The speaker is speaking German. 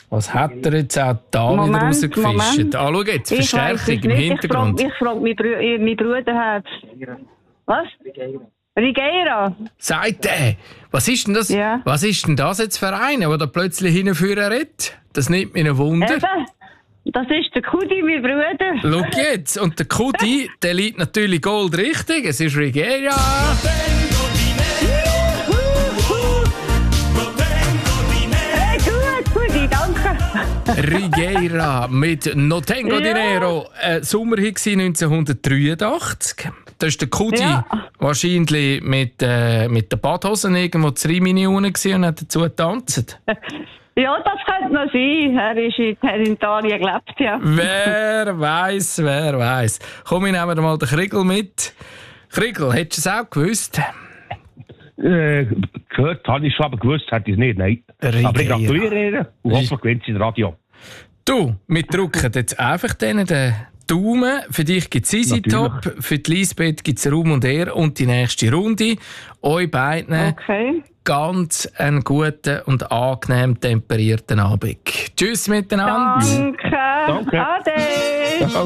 Was hat er jetzt auch da wieder rausgefischt? Ah, schau jetzt, Verstärkung im Hintergrund. Ich frage mein Bruder hat. Was? Rigeira. Sagt er. Was ist denn das? Ja. Was ist denn das jetzt für einer, der da plötzlich hinführen redet? Das nimmt mich ein Wunder. Eben. Das ist der Kudi, mein Bruder. Schau jetzt. Und der Kudi, der liegt natürlich Gold richtig. Es ist Rigeira. Hey, gut, Kudi, danke. Rigeira mit No Tengo Dinero. Sommerhit 1983. Da war der Kudi wahrscheinlich mit den Badhosen irgendwo zu Rimini und hat dazu getanzt. Ja, das könnte noch sein. Er hat in Italien gelebt, ja. Wer weiß. Komm, ich nehme mal den Kriegel mit. Kriegel, hättest du es auch gewusst? Gehört habe ich schon, aber gewusst hätte ich es nicht, nein. Rigeira. Aber ich gratuliere ihr und hoffe, gewinnt sie in Radio. Du, wir drücken jetzt einfach denen den Daumen. Für dich gibt es Easy Top, für die Lisbeth gibt es Raum und Ehr und die nächste Runde. Euch beiden ganz einen guten und angenehm temperierten Abend. Tschüss miteinander. Danke. Ade.